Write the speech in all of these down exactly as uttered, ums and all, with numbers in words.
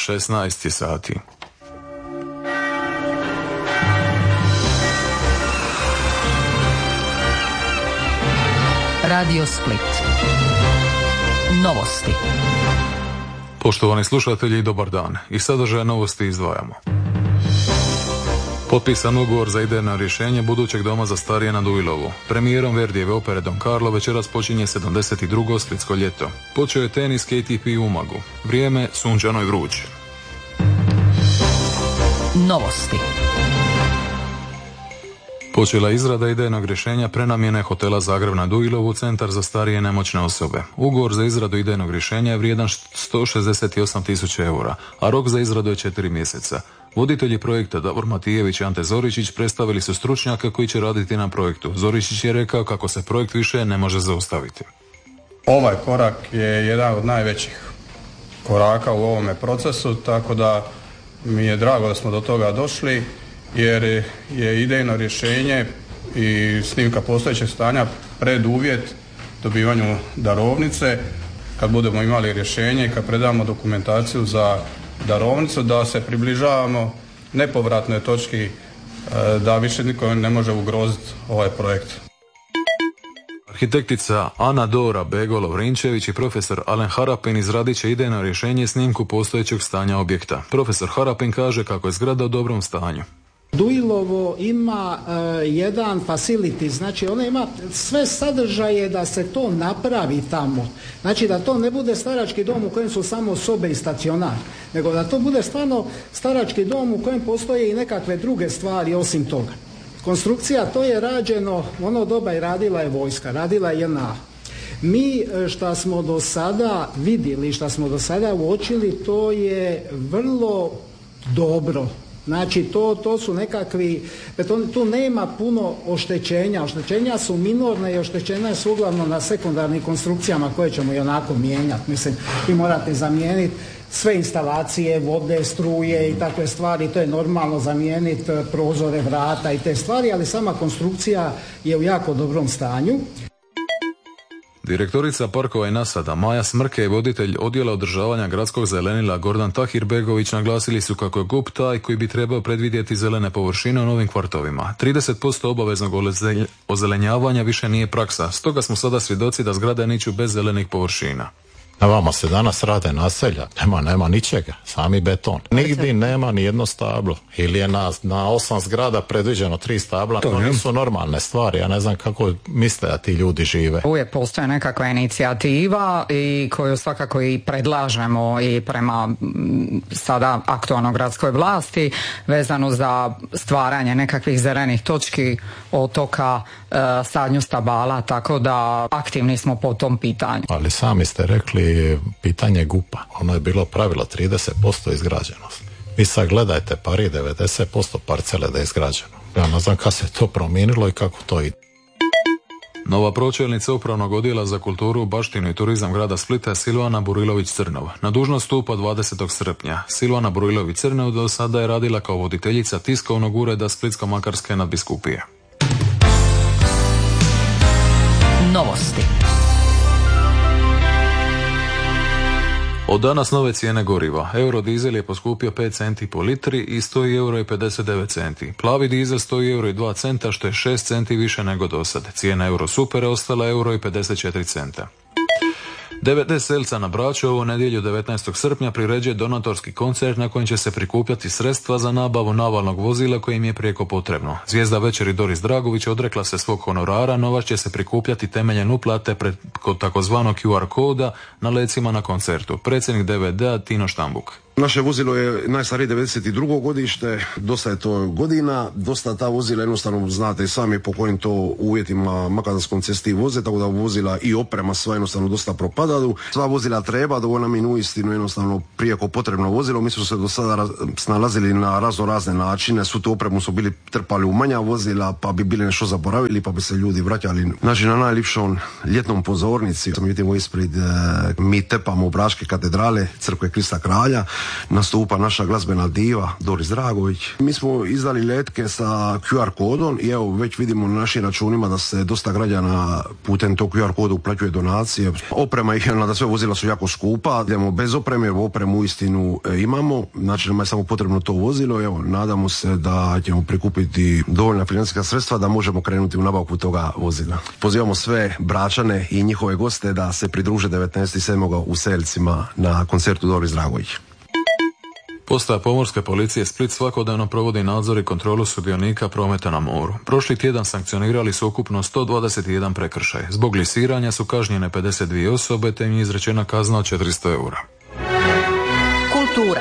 šesnaest sati. Radio Split. Novosti. Poštovani slušatelji, dobar dan. Iz sadržaja novosti izdvajamo. Potpisan ugovor za idejno rješenje budućeg doma za starije na Duilovu. Premijerom Verdijeve opere Don Carlo večeras počinje sedamdeset drugo splitsko ljeto. Počeo je tenis K T P u Umagu. Vrijeme sunčano i vruće. Novosti. Počela izrada idejnog rješenja prenamjene hotela Zagreb na Duilovu u centar za starije nemoćne osobe. Ugovor za izradu idejnog rješenja je vrijedan sto šezdeset osam tisuća eura, a rok za izradu je četiri mjeseca. Voditelji projekta Davor Matijević i Ante Zoričić predstavili su stručnjaka koji će raditi na projektu. Zoričić je rekao kako se projekt više ne može zaustaviti. Ovaj korak je jedan od najvećih koraka u ovome procesu, tako da mi je drago da smo do toga došli, jer je idejno rješenje i snimka postojećeg stanja preduvjet dobivanju darovnice. Kad budemo imali rješenje i kad predamo dokumentaciju za darovnicu, da se približavamo nepovratnoj točki, da više niko ne može ugroziti ovaj projekt. Arhitektica Ana Dora Bego-Lovrinčević i profesor Alen Harapin izradit će idejno rješenje i snimku postojećeg stanja objekta. Profesor Harapin kaže kako je zgrada u dobrom stanju. Duilovo ima uh, jedan facility, znači ona ima sve sadržaje da se to napravi tamo. Znači da to ne bude starački dom u kojem su samo sobe i stacionar, nego da to bude stvarno starački dom u kojem postoje i nekakve druge stvari osim toga. Konstrukcija, to je rađeno, ono doba i radila je vojska, radila je J N A. Mi šta smo do sada vidjeli, šta smo do sada uočili, to je vrlo dobro. Znači to, to su nekakvi, beton, tu nema puno oštećenja, oštećenja su minorne i oštećenja su uglavnom na sekundarnim konstrukcijama koje ćemo i onako mijenjati. Mislim, vi morate zamijeniti sve instalacije, vode, struje i takve stvari, to je normalno zamijeniti prozore, vrata i te stvari, ali sama konstrukcija je u jako dobrom stanju. Direktorica parkova i nasada Maja Smrke i voditelj odjela održavanja gradskog zelenila Gordan Tahir-Begović naglasili su kako je G U P taj koji bi trebao predvidjeti zelene površine u novim kvartovima. trideset posto obaveznog ozelenjavanja više nije praksa, stoga smo sada svjedoci da zgrade niču bez zelenih površina. Na vama se danas rade naselja, nema, nema ničega, sami beton. Nigdje nema ni jedno stablo. Ili je na, na osam zgrada predviđeno tri stabla, to nisu normalne stvari. Ja ne znam kako misle da ti ljudi žive. Uvijek postoje nekakva inicijativa i koju svakako i predlažemo i prema sada aktualnoj gradskoj vlasti vezano za stvaranje nekakvih zelenih točki, otoka, sadnju stabala, tako da aktivni smo po tom pitanju. Ali sami ste rekli pitanje G U P-a. Ono je bilo pravilo trideset posto izgrađenost. Vi sad gledajte Pari, devedeset posto parcele da je izgrađeno. Ja ne znam kako se to promijenilo i kako to ide. Nova pročelnica Upravnog odjela za kulturu, baštinu i turizam grada Splita je Silvana Burilović-Crnov. Na dužnost stupa dvadesetog srpnja. Silvana Burilović-Crnov do sada je radila kao voditeljica tiskovnog ureda Splitsko-Makarske nadbiskupije. Novosti. Od danas nove cijene goriva. Eurodizel je poskupio pet centi po litri i stoji euro i pedeset devet centi. Plavi dizel stoji euro i dva centa, što je šest centi više nego dosad. Cijena Euro Super je ostala euro i pedeset četiri centa. D V D Selca na Braču ovu nedjelju devetnaestog srpnja priređuje donatorski koncert na kojem će se prikupljati sredstva za nabavu navalnog vozila koje im je prijeko potrebno. Zvijezda večeri Doris Dragović odrekla se svog honorara, novac će se prikupljati temeljem uplate preko takozvanog Q R koda na lecima na koncertu. Predsjednik D V D-a Tino Štambuk. Naše vozilo je najstarije devedeset drugo godište, dosta je to godina, dosta ta vozila jednostavno znate i sami po kojim to uvjetima makadarskom cesti voze, tako da vozila i oprema sva jednostavno dosta propadaju. Sva vozila treba, da nam je uistinu jednostavno prijeko potrebno vozilo. Mi smo se do sada raz, snalazili na razno razne načine, svu tu opremu su bili trpali u manja vozila, pa bi bili nešto zaboravili, pa bi se ljudi vraćali. Znači na najljepšom ljetnom pozornici, sam vidimo ispred, mi tepamo Bračke katedrale, crkve Krista Kralja. nastupa naša glazbena diva Doris Dragović. Mi smo izdali letke sa Q R kodom i evo već vidimo na našim računima da se dosta građana putem tog Q R koda uplaćuje donacije. Oprema ih, da sve vozila su jako skupa, idemo bez opreme, opremu uistinu imamo, znači nama je samo potrebno to vozilo. Evo, nadamo se da ćemo prikupiti dovoljna financijska sredstva da možemo krenuti u nabavku toga vozila. Pozivamo sve Bračane i njihove goste da se pridruže devetnaestog sedmog u Seljcima na koncertu Doris Dragović. Postaja pomorske policije Split svakodnevno provodi nadzor i kontrolu sudionika prometa na moru. Prošli tjedan sankcionirali su ukupno sto dvadeset jedan prekršaj. Zbog lisiranja su kažnjene pedeset dvije osobe te im je izrečena kazna od četiristo eura. Kultura.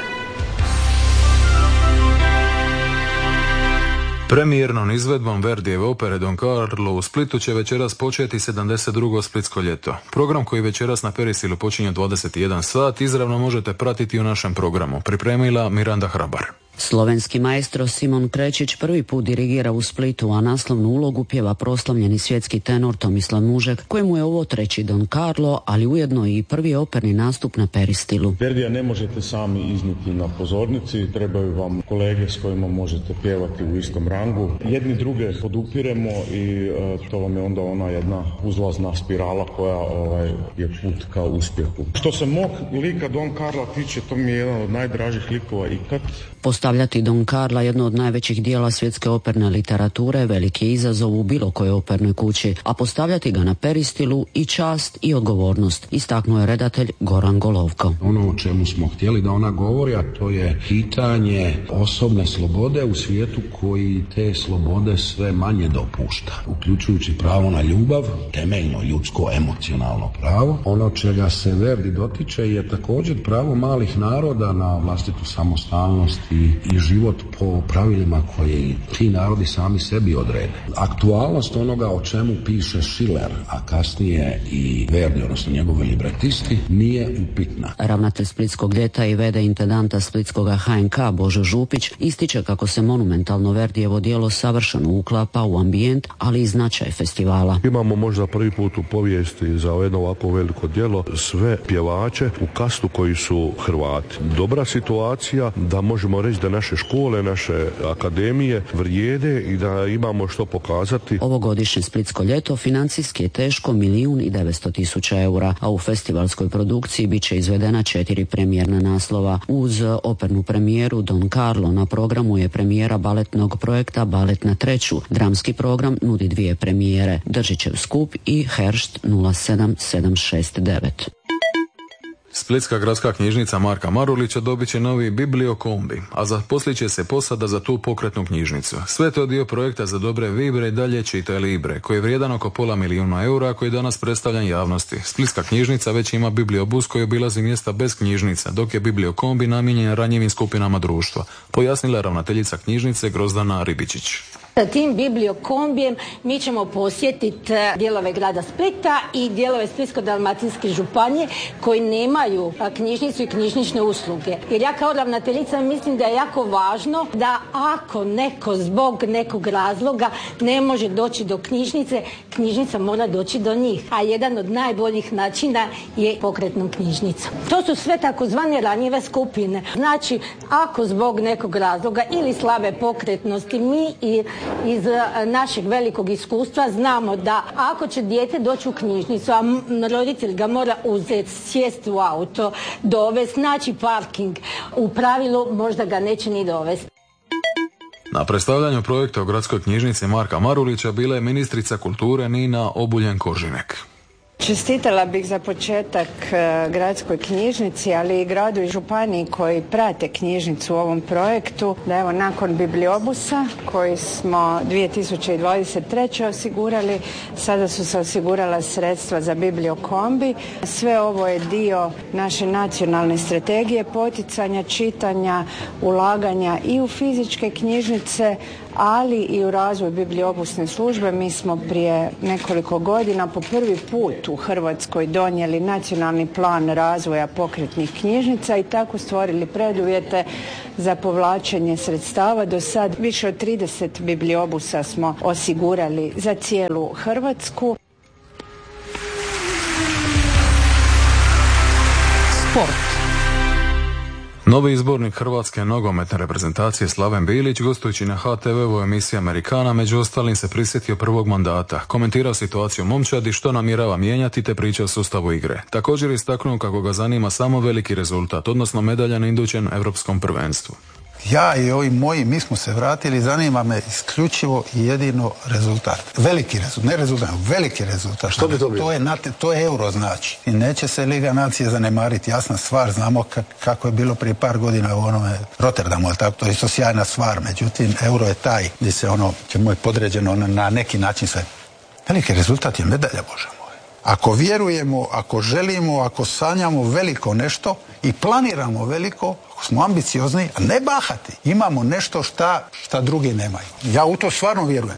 Premijernom izvedbom Verdijeve opere Don Carlo u Splitu će večeras početi sedamdeset drugo Splitsko ljeto. Program koji večeras na Perisilu počinje dvadeset jedan sat izravno možete pratiti u našem programu. Pripremila Miranda Hrabar. Slovenski maestro Simon Krečić prvi put dirigira u Splitu, a naslovnu ulogu pjeva proslavljeni svjetski tenor Tomislav Mužek, kojemu je ovo treći Don Carlo, ali ujedno i prvi operni nastup na Peristilu. Verdija ne možete sami iznijeti na pozornici, trebaju vam kolege s kojima možete pjevati u istom rangu. Jedni druge podupiremo i uh, to vam je onda ona jedna uzlazna spirala koja ovaj, je put ka uspjehu. Što se mog lika Don Carla tiče, to mi je jedan od najdražih likova ikad. Postavljati Don Carla, jedno od najvećih dijela svjetske operne literature, veliki izazov u bilo kojoj opernoj kući, a postavljati ga na Peristilu i čast i odgovornost, istaknuo je redatelj Goran Golovko. Ono o čemu smo htjeli da ona govori, a to je pitanje osobne slobode u svijetu koji te slobode sve manje dopušta, uključujući pravo na ljubav, temeljno ljudsko emocionalno pravo. Ono čega se Verdi dotiče je također pravo malih naroda na vlastitu samostalnost i, i život po pravilima koje ti narodi sami sebi odrede. Aktualnost onoga o čemu piše Schiller, a kasnije i Verdi, odnosno njegovi libretisti, nije upitna. Ravnatelj Splitskog ljeta i vede intendanta Splitskog H N K Božo Župić ističe kako se monumentalno Verdijevo djelo savršeno uklapa u ambijent, ali i značaj festivala. Imamo možda prvi put u povijesti za jedno ovako veliko djelo sve pjevače u kastu koji su Hrvati. Dobra situacija da možemo reći da naše škole, naše akademije vrijede i da imamo što pokazati. Ovogodišnje Splitsko ljeto financijski je teško milijun i devetsto tisuća eura, a u festivalskoj produkciji bit će izvedena četiri premijerna naslova. Uz opernu premijeru Don Carlo na programu je premijera baletnog projekta Balet na treću. Dramski program nudi dvije premijere, Držićev skup i Heršt nula sedam sedam šest devet. Splitska gradska knjižnica Marka Marulića dobit će novi bibliokombi, a zaposlit će se posada za tu pokretnu knjižnicu. Sve to dio projekta za dobre vibre i dalje čita libre, koji je vrijedan oko pola milijuna eura, koji danas predstavljan javnosti. Splitska knjižnica već ima bibliobus koji obilazi mjesta bez knjižnica, dok je bibliokombi namijenjen ranjivim skupinama društva, pojasnila ravnateljica knjižnice Grozdana Ribičić. Sa tim bibliokombijem mi ćemo posjetiti dijelove grada Splita i dijelove Splitsko-dalmatinske županije koji nemaju knjižnicu i knjižnične usluge. Jer ja kao ravnateljica mislim da je jako važno da ako neko zbog nekog razloga ne može doći do knjižnice, knjižnica mora doći do njih. A jedan od najboljih načina je pokretnom knjižnicom. To su sve takozvane ranjive skupine. Znači, ako zbog nekog razloga ili slabe pokretnosti mi i iz našeg velikog iskustva znamo da ako će dijete doći u knjižnicu, a roditelj ga mora uzeti, sjesti u auto, dovesti, naći parking, u pravilu možda ga neće ni dovesti. Na predstavljanju projekta u gradskoj knjižnici Marka Marulića bila je ministrica kulture Nina Obuljen-Koržinek. Čestitala bih za početak gradskoj knjižnici, ali i gradu i županiji koji prate knjižnicu u ovom projektu, da evo nakon bibliobusa koji smo dvije tisuće dvadeset treće osigurali, sada su se osigurala sredstva za bibliokombi. Sve ovo je dio naše nacionalne strategije poticanja čitanja, ulaganja i u fizičke knjižnice, ali i u razvoj bibliobusne službe. Mi smo prije nekoliko godina po prvi put u Hrvatskoj donijeli nacionalni plan razvoja pokretnih knjižnica i tako stvorili preduvjete za povlačenje sredstava. Do sad više od trideset bibliobusa smo osigurali za cijelu Hrvatsku. Sport. Novi izbornik hrvatske nogometne reprezentacije Slaven Bilić, gostujući na ha te ve-ovoj emisiji Amerikana, među ostalim se prisjetio prvog mandata, komentirao situaciju momčadi, što namjerava mijenjati, te priča o sustavu igre. Također je istaknuo kako ga zanima samo veliki rezultat, odnosno medalja na idućem europskom prvenstvu. Ja i ovi moji, mi smo se vratili, zanima me isključivo i jedino rezultat. Veliki rezultat, ne rezultat, veliki rezultat. Što bi to bilo? To je, to je euro znači. I neće se Liga nacije zanemariti, jasna stvar, znamo k- kako je bilo prije par godina u onome Rotterdamu, ali tako, to je isto sjajna stvar, međutim, euro je taj gdje se ono, ćemo je podređeno na, na neki način sve. Veliki rezultat je medalja, Bože moj. Ako vjerujemo, ako želimo, ako sanjamo veliko nešto i planiramo veliko, ako smo ambiciozni, a ne bahati, imamo nešto šta, šta drugi nemaju. Ja u to stvarno vjerujem.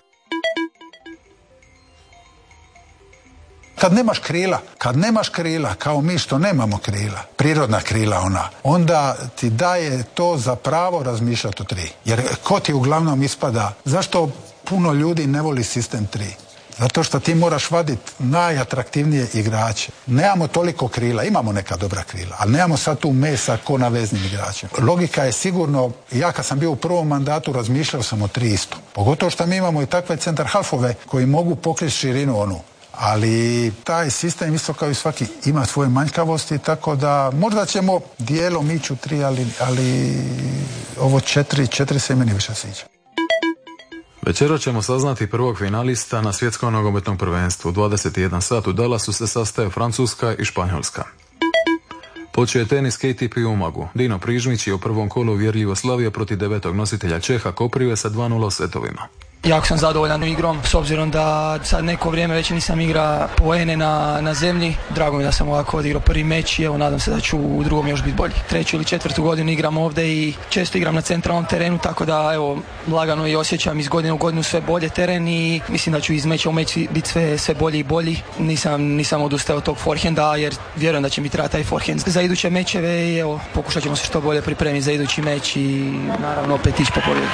Kad nemaš krila, kad nemaš krila, kao mi što nemamo krila, prirodna krila ona, onda ti daje to za pravo razmišljati o tri. Jer ko ti uglavnom ispada, zašto puno ljudi ne voli sistem tri? Zato što ti moraš vaditi najatraktivnije igrače. Nemamo toliko krila, imamo neka dobra krila, ali nemamo sad tu mesa ko na veznim igračima. Logika je sigurno, ja kad sam bio u prvom mandatu razmišljao sam o tri isto. Pogotovo što mi imamo i takve centar halfove koji mogu pokriti širinu onu. Ali taj sistem isto kao i svaki ima svoje manjkavosti, tako da možda ćemo dijelom ići u tri, ali, ali ovo četiri, četiri se meni više sviđa. Večera ćemo saznati prvog finalista na svjetskom nogometnom prvenstvu. U dvadeset jedan sat u Dallasu se sastaje Francuska i Španjolska. Počeo je tenis K T P u Umagu. Dino Prižmić je u prvom kolu uvjerljivo slavio protiv devetog nositelja Čeha Koprive sa dva nula setovima. Jako sam zadovoljan igrom, s obzirom da sad neko vrijeme već nisam igra poene na, na zemlji. Drago mi da sam ovako odigrao prvi meč i evo nadam se da ću u drugom još biti bolji. Treću ili četvrtu godinu igram ovdje i često igram na centralnom terenu, tako da evo lagano i osjećam iz godine u godinu sve bolje teren i mislim da ću iz meča u meč biti sve, sve bolji i bolji. Nisam, nisam odustao od tog forehanda jer vjerujem da će mi trebati taj forehand za iduće mečeve i evo pokušat ćemo se što bolje pripremiti za idući meč i naravno opet ići po pobjedu.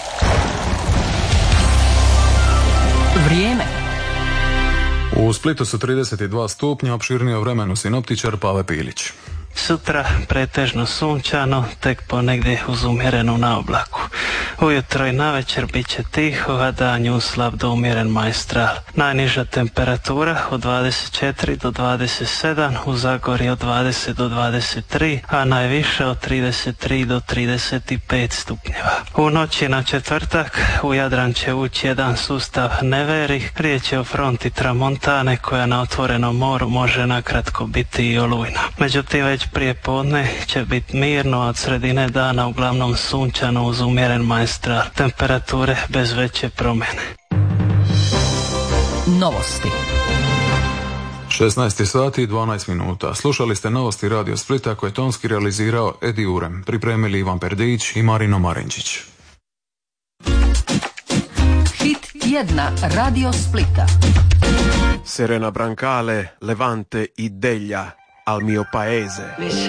Vrijeme. U Splitu su trideset dva stupnja, opširnije o vremenu sinoptičar Pave Pilić. Sutra pretežno sunčano, tek ponegdje uz umjerenu naoblaku. Ujutro i navečer bit će tiho, a danju slab do umjeren majstral. Najniža temperatura od dvadeset četiri do dvadeset sedam, u Zagorju od dvadeset do dvadeset tri, a najviše od trideset tri do trideset pet stupnjeva. U noći na četvrtak u Jadran će ući jedan sustav neveri. Riječ je o fronti tramontane koja na otvorenom moru može nakratko biti i olujna. Međutim, već prije podne će biti mirno, a od sredine dana uglavnom sunčano uz umjeren majstral. Temperature bez veće promjene. Novosti. šesnaest sati i dvanaest minuta. Slušali ste novosti Radio Splita koje je tonski realizirao Edi Urem. Pripremili Ivan Perdić i Marino Marinčić. Hit tjedna Radio Splita. Serena Brancale, Levante i Deglia al mio paese.